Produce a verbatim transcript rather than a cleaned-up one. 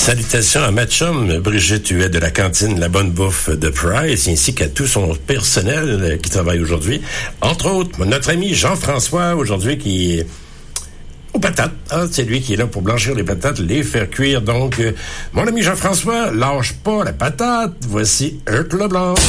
Salutations à ma chum, Brigitte Huet de la cantine La Bonne Bouffe de Price, ainsi qu'à tout son personnel qui travaille aujourd'hui. Entre autres, notre ami Jean-François, aujourd'hui, qui est aux patates. Ah, c'est lui qui est là pour blanchir les patates, les faire cuire. Donc, euh, mon ami Jean-François, lâche pas la patate. Voici un plat blanc.